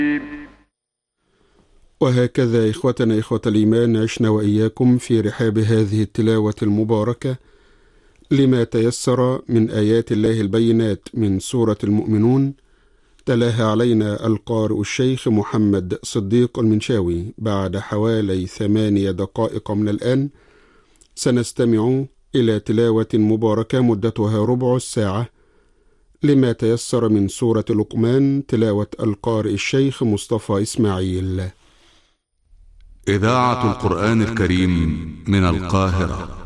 وهكذا إخوتنا إخوة الإيمان عشنا وإياكم في رحاب هذه التلاوة المباركة لما تيسر من آيات الله البينات من سورة المؤمنون، تلاها علينا القارئ الشيخ محمد صديق المنشاوي. بعد حوالي 8 دقائق من الآن سنستمع إلى تلاوة مباركة مدتها ربع الساعة لما تيسر من سورة لقمان، تلاوة القارئ الشيخ مصطفى إسماعيل. إذاعة القرآن الكريم من القاهرة.